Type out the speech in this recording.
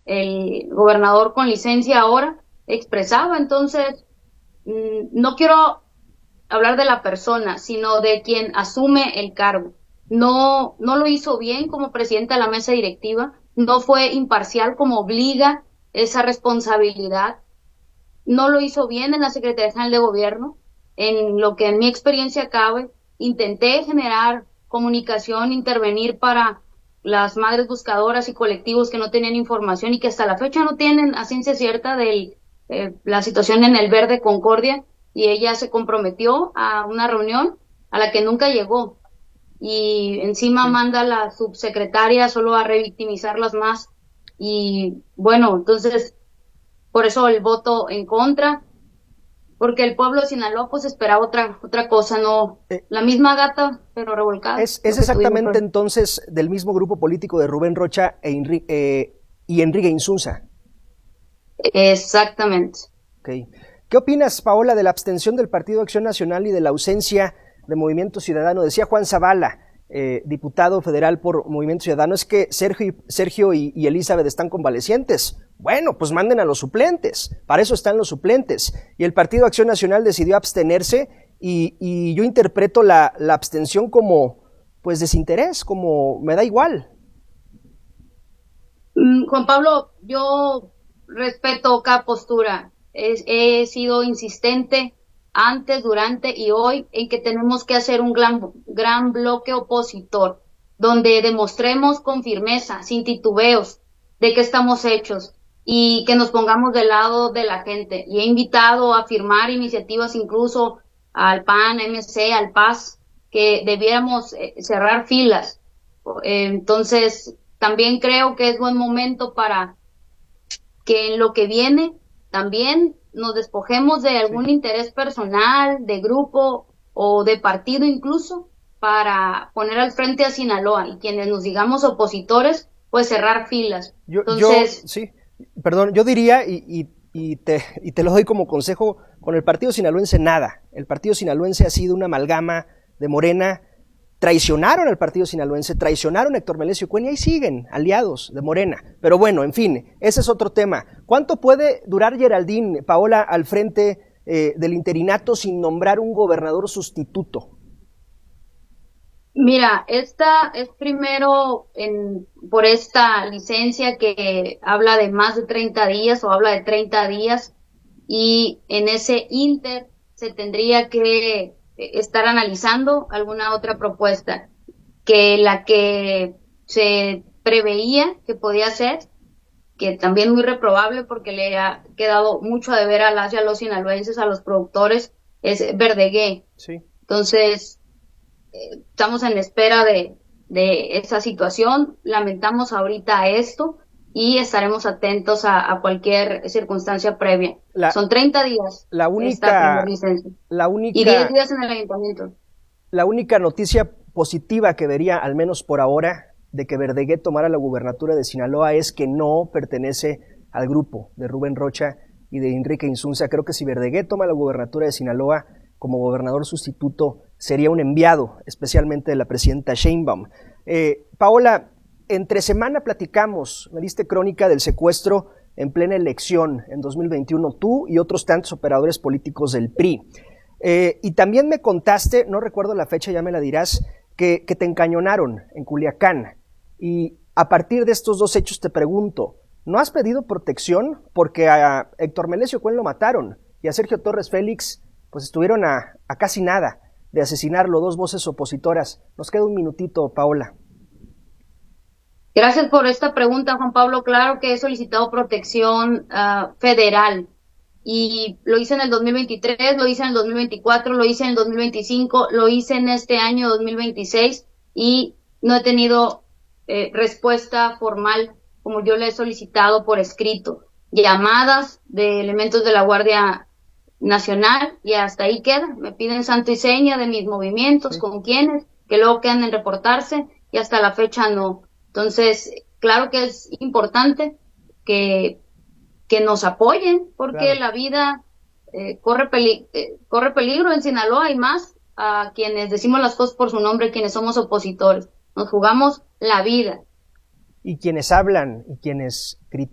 el gobernador con licencia ahora, expresaba. Entonces, no quiero hablar de la persona, sino de quien asume el cargo. No lo hizo bien como presidente de la mesa directiva, no fue imparcial como obliga esa responsabilidad, no lo hizo bien en la Secretaría General de Gobierno. En lo que en mi experiencia cabe, intenté generar comunicación, intervenir para las madres buscadoras y colectivos que no tenían información y que hasta la fecha no tienen a ciencia cierta de la situación en el Verde Concordia, y ella se comprometió a una reunión a la que nunca llegó y encima Sí. manda a la subsecretaria solo a revictimizarlas más. Y bueno, entonces por eso el voto en contra, porque el pueblo de Sinaloa pues esperaba otra cosa, no Eh, la misma gata pero revolcada, es lo que tuvimos exactamente hoy. entonces del mismo grupo político de Rubén Rocha y Enrique Insunza. Exactamente. Okay. ¿Qué opinas, Paola, de la abstención del Partido Acción Nacional y de la ausencia de Movimiento Ciudadano? Decía Juan Zavala, diputado federal por Movimiento Ciudadano, es que Sergio y Elizabeth están convalecientes. Bueno, pues manden a los suplentes, para eso están los suplentes. Y el Partido Acción Nacional decidió abstenerse y yo interpreto la abstención como, pues, desinterés, como me da igual. Juan Pablo, yo respeto cada postura. He sido insistente antes, durante y hoy en que tenemos que hacer un gran bloque opositor, donde demostremos con firmeza, sin titubeos, de qué estamos hechos y que nos pongamos del lado de la gente. Y he invitado a firmar iniciativas incluso al PAN, MC, al PAS, que debiéramos cerrar filas. Entonces, también creo que es buen momento para que en lo que viene también nos despojemos de Sí. algún interés personal, de grupo o de partido incluso, para poner al frente a Sinaloa y quienes nos digamos opositores, pues cerrar filas. Entonces, Sí, perdón, yo diría, y te lo doy como consejo, con el partido sinaloense nada. El partido sinaloense ha sido una amalgama de Morena. Traicionaron al partido sinaloense, traicionaron a Héctor Melesio Cuenya y siguen aliados de Morena. Pero bueno, en fin, ese es otro tema. ¿Cuánto puede durar Geraldine, Paola, al frente del interinato sin nombrar un gobernador sustituto? mira, esta es primero por esta licencia que habla de más de 30 días o habla de 30 días, y en ese inter se tendría que estar analizando alguna otra propuesta que la que se preveía que podía ser, que también muy reprobable porque le ha quedado mucho a deber a las y a los sinaloenses, a los productores, es Verdegué. Sí. Entonces, estamos en espera de esa situación, lamentamos ahorita esto y estaremos atentos a cualquier circunstancia previa. La, Son 30 días la esta primer única, licencia la y 10 única días en el ayuntamiento. La única noticia positiva que vería, al menos por ahora, de que Verdegué tomara la gubernatura de Sinaloa es que no pertenece al grupo de Rubén Rocha y de Enrique Insunza. Creo que si Verdegué toma la gubernatura de Sinaloa como gobernador sustituto, sería un enviado, especialmente de la presidenta Sheinbaum. Paola, entre semana platicamos, me diste crónica del secuestro en plena elección en 2021, tú y otros tantos operadores políticos del PRI. Y también me contaste, no recuerdo la fecha, ya me la dirás, que te encañonaron en Culiacán. Y a partir de estos dos hechos te pregunto, ¿no has pedido protección? Porque a Héctor Melesio Cuen lo mataron y a Sergio Torres Félix pues estuvieron a casi nada de asesinarlo, dos voces opositoras. Nos queda un minutito, Paola. Gracias por esta pregunta, Juan Pablo. Claro que he solicitado protección federal y lo hice en el 2023, lo hice en el 2024, lo hice en el 2025, lo hice en este año 2026 y no he tenido respuesta formal como yo le he solicitado por escrito. Llamadas de elementos de la Guardia Nacional y hasta ahí queda. Me piden santo y seña de mis movimientos, Sí, con quiénes, que luego quedan en reportarse y hasta la fecha no. Entonces, claro que es importante que, que nos apoyen porque claro. la vida corre peligro en Sinaloa y más a quienes decimos las cosas por su nombre, quienes somos opositores. Nos jugamos la vida. Y quienes hablan y quienes critican